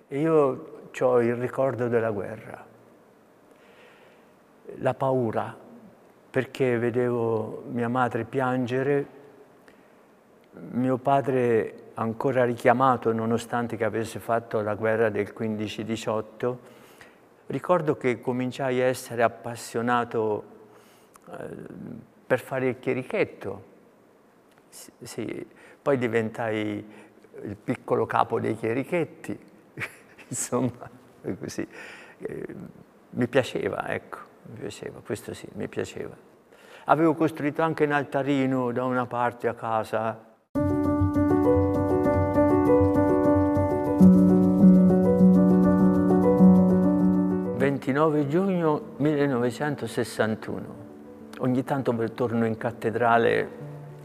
E io ho il ricordo della guerra, la paura, perché vedevo mia madre piangere, mio padre ancora richiamato nonostante che avesse fatto la guerra del 15-18. Ricordo che cominciai a essere appassionato per fare il chierichetto. Sì. Poi diventai il piccolo capo dei chierichetti, insomma, così. Mi piaceva, ecco, mi piaceva, questo sì, mi piaceva. Avevo costruito anche un altarino da una parte a casa. 29 giugno 1961. Ogni tanto torno in cattedrale,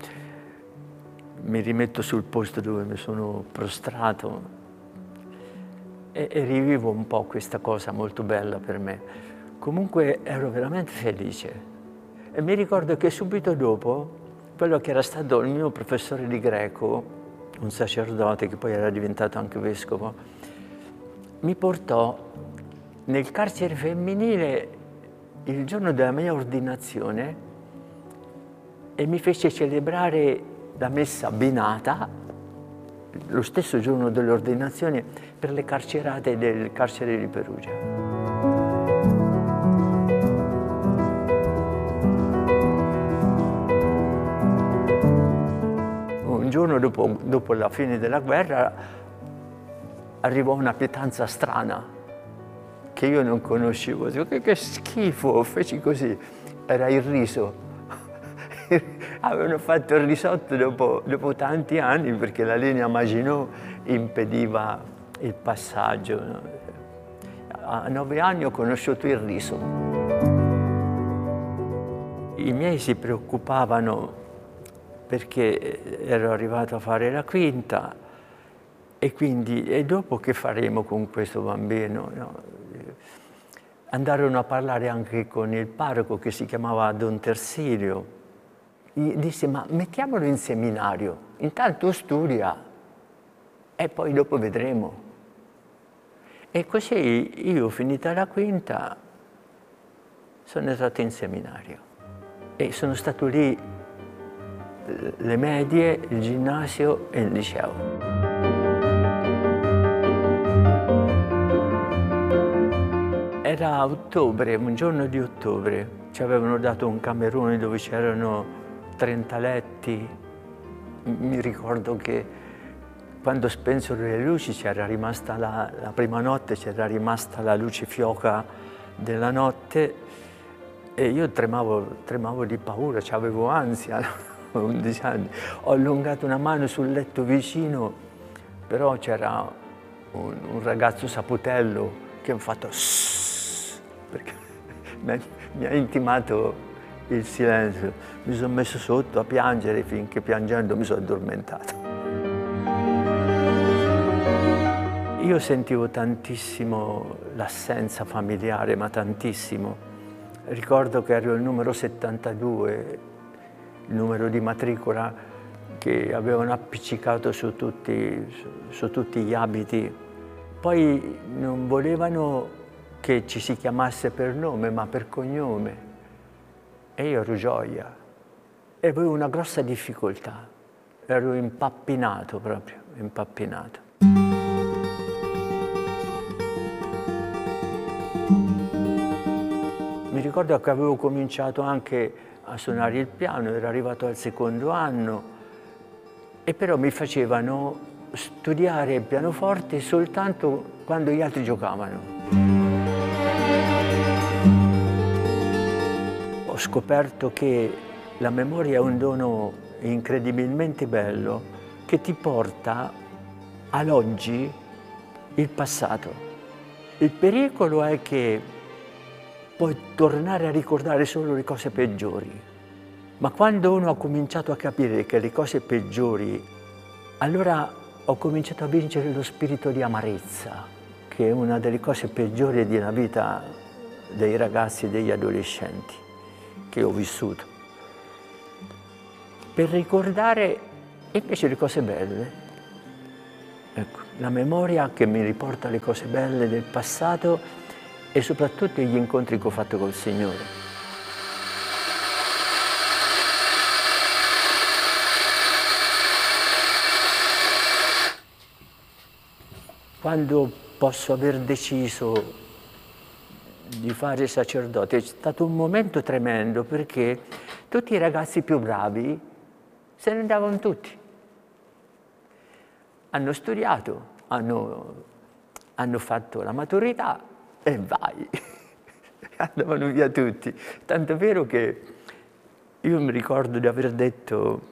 mi rimetto sul posto dove mi sono prostrato e rivivo un po' questa cosa molto bella per me. Comunque ero veramente felice e mi ricordo che subito dopo quello che era stato il mio professore di greco, un sacerdote che poi era diventato anche vescovo, mi portò nel carcere femminile il giorno della mia ordinazione e mi fece celebrare la messa binata lo stesso giorno dell'ordinazione per le carcerate del carcere di Perugia. Un giorno dopo la fine della guerra arrivò una pietanza strana che io non conoscevo. Dico, che schifo, feci così. Era il riso. Avevano fatto il risotto dopo tanti anni perché la linea Maginot impediva il passaggio. A 9 anni ho conosciuto il riso. I miei si preoccupavano perché ero arrivato a fare la quinta e quindi, e dopo che faremo con questo bambino? No? Andarono a parlare anche con il parroco che si chiamava Don Tersilio. Gli disse, ma mettiamolo in seminario, intanto studia e poi dopo vedremo. E così io, finita la quinta, sono entrato in seminario e sono stato lì le medie, il ginnasio e il liceo. Era ottobre, un giorno di ottobre, ci avevano dato un camerone dove c'erano 30 letti. Mi ricordo che quando spensero le luci c'era rimasta la prima notte, c'era rimasta la luce fioca della notte e io tremavo di paura, avevo ansia, 11 anni. Ho allungato una mano sul letto vicino, però c'era un ragazzo saputello che mi ha fatto sssss, perché mi ha intimato il silenzio. Mi sono messo sotto a piangere finché piangendo mi sono addormentato. Io sentivo tantissimo l'assenza familiare, ma tantissimo. Ricordo che ero il numero 72, il numero di matricola che avevano appiccicato su tutti gli abiti. Poi non volevano che ci si chiamasse per nome, ma per cognome. E io ero Gioia e avevo una grossa difficoltà, ero impappinato proprio, impappinato. Mi ricordo che avevo cominciato anche a suonare il piano, ero arrivato al secondo anno e però mi facevano studiare il pianoforte soltanto quando gli altri giocavano. Ho scoperto che la memoria è un dono incredibilmente bello che ti porta all'oggi il passato. Il pericolo è che puoi tornare a ricordare solo le cose peggiori, ma quando uno ha cominciato a capire che le cose peggiori, allora ho cominciato a vincere lo spirito di amarezza, che è una delle cose peggiori della vita dei ragazzi e degli adolescenti che ho vissuto, per ricordare invece le cose belle. Ecco. la memoria che mi riporta le cose belle del passato e soprattutto gli incontri che ho fatto col Signore. Quando posso aver deciso di fare sacerdote è stato un momento tremendo, perché tutti i ragazzi più bravi se ne andavano tutti. Hanno studiato, hanno fatto la maturità e vai, andavano via tutti. Tanto è vero che io mi ricordo di aver detto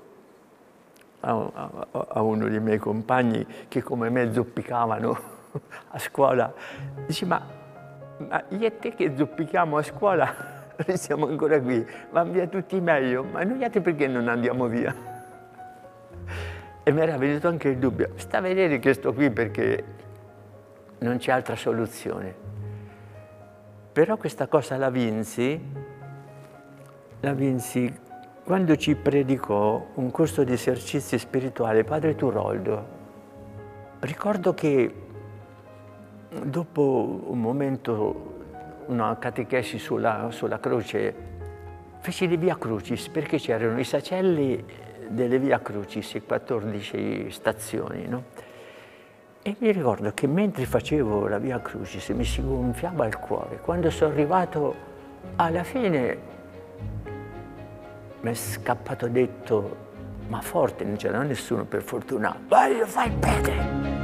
a uno dei miei compagni che come me zoppicavano a scuola, dice ma io e te che zoppichiamo a scuola, noi siamo ancora qui, vanno via tutti meglio, ma noi altri perché non andiamo via? E mi era venuto anche il dubbio, sta a vedere che sto qui perché non c'è altra soluzione. Però questa cosa la vinsi quando ci predicò un corso di esercizi spirituali padre Turoldo. Ricordo che dopo un momento, una catechesi sulla croce, feci le Via Crucis, perché c'erano i sacelli delle Via Crucis, 14 stazioni, no? E mi ricordo che mentre facevo la Via Crucis mi si gonfiava il cuore. Quando sono arrivato alla fine mi è scappato detto, ma forte, non c'era nessuno per fortuna, vai, lo fai bene!